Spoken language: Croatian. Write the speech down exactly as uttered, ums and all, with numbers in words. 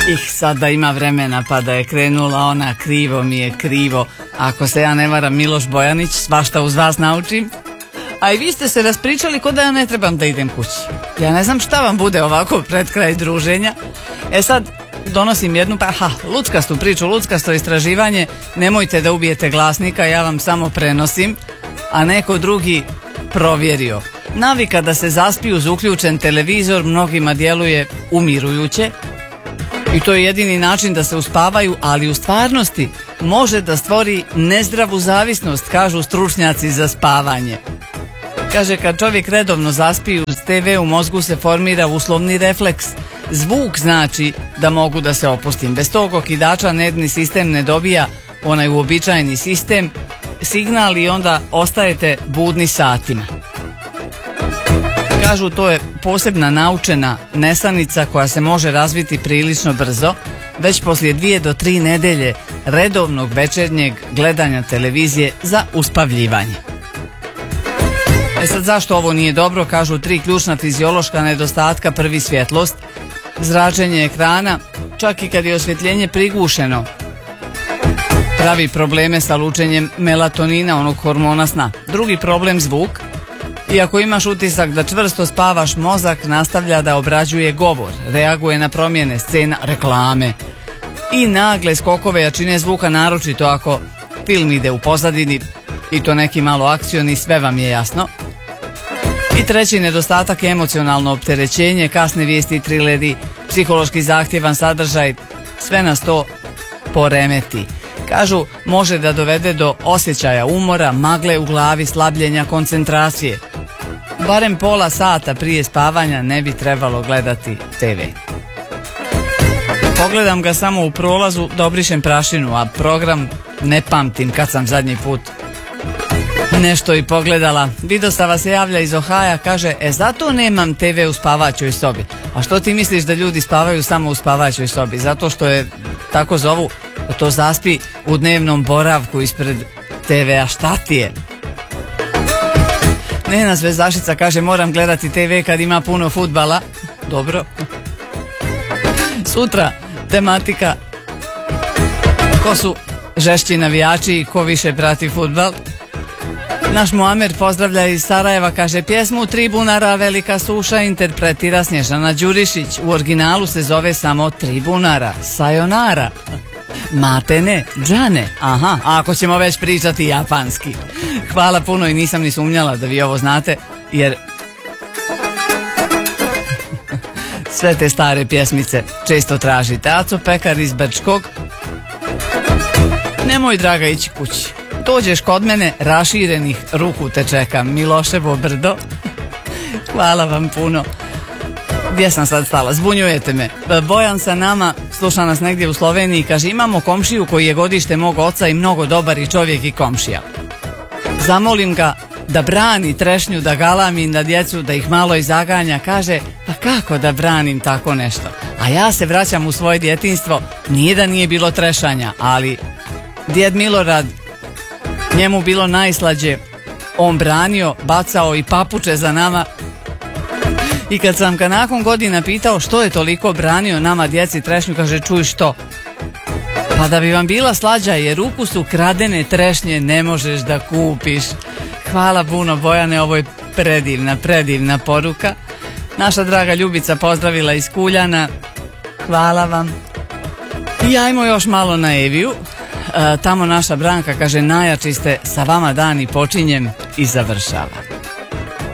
Ih, sad da ima vremena pa da je krenula ona krivo mi je krivo. Ako se ja ne varam, Miloš Bojanić, svašta uz vas naučim. A i vi ste se raspričali ko da ja ne trebam da idem kući. Ja ne znam šta vam bude ovako pred kraj druženja. E sad donosim jednu, pa ha, luckastu priču, luckasto istraživanje. Nemojte da ubijete glasnika, ja vam samo prenosim, a neko drugi provjerio. Navika da se zaspi uz uključen televizor mnogima djeluje umirujuće i to je jedini način da se uspavaju, ali u stvarnosti može da stvori nezdravu zavisnost, kažu stručnjaci za spavanje. Kaže, kad čovjek redovno zaspi uz te ve u mozgu se formira uslovni refleks. Zvuk znači da mogu da se opustim. Bez tog okidača nervni sistem ne dobija onaj uobičajeni sistem, signal i onda ostajete budni satima. Kažu, to je posebna naučena nesanica koja se može razviti prilično brzo, već poslije dvije do tri nedelje redovnog večernjeg gledanja televizije za uspavljivanje. E sad, zašto ovo nije dobro? Kažu, tri ključna fiziološka nedostatka. Prvi, svjetlost, zračenje ekrana, čak i kad je osvjetljenje prigušeno, pravi probleme sa lučenjem melatonina, onog hormona sna. Drugi problem, zvuk. I ako imaš utisak da čvrsto spavaš, mozak nastavlja da obrađuje govor, reaguje na promjene scena, reklame i nagle skokove jačine zvuka, naročito ako film ide u pozadini i to neki malo akcioni, sve vam je jasno. I treći nedostatak je emocionalno opterećenje, kasne vijesti, trileri, psihološki zahtjevan sadržaj, sve nas to poremeti. Kažu, može da dovede do osjećaja umora, magle u glavi, slabljenja koncentracije. Barem pola sata prije spavanja ne bi trebalo gledati te ve. Pogledam ga samo u prolazu da obrišem prašinu, a program ne pamtim kad sam zadnji put nešto i pogledala. Vidostava se javlja iz Ohaja, kaže, e zato nemam te ve u spavaćoj sobi. A što ti misliš da ljudi spavaju samo u spavaćoj sobi? Zato što je, tako zovu, to zaspi u dnevnom boravku ispred te vea. Šta ti je? Nena Zvezdašica kaže, moram gledati te ve kad ima puno fudbala. Dobro. Sutra tematika ko su žešći navijači i ko više prati fudbal. Naš Muamer pozdravlja iz Sarajeva, kaže, pjesmu Tribunara Velika suša interpretira Snježana Đurišić. U originalu se zove samo Tribunara, Sayonara, Matene, Džane. Aha, ako ćemo već pričati japanski. Hvala puno i nisam ni sumnjala da vi ovo znate, jer sve te stare pjesmice često tražite. Aco Pekar iz Brčkog. Nemoj, draga, ići kući. Dođeš kod mene, raširenih ruku te čekam. Miloševo brdo. Hvala vam puno. Gdje sam sad stala? Zbunjujete me. Bojan sa nama sluša nas negdje u Sloveniji, kaže, imamo komšiju koji je godište mog oca i mnogo dobar i čovjek i komšija. Zamolim ga da brani trešnju, da galami na djecu, da ih malo izaganja. Kaže, pa kako da branim tako nešto? A ja se vraćam u svoje djetinjstvo, nije da nije bilo trešanja, ali djed Milorad, njemu bilo najslađe, on branio, bacao i papuče za nama. I kad sam ga nakon godina pitao što je toliko branio nama djeci trešnju, kaže, čuj što? Pa da bi vam bila slađa, jer ukusu kradene trešnje ne možeš da kupiš. Hvala puno, Bojane, ovo je predivna, predivna poruka. Naša draga Ljubica pozdravila iz Kuljana. Hvala vam. I ajmo još malo na Eviju. E, tamo naša Branka kaže, najjači ste, sa vama dani počinjem i završavam.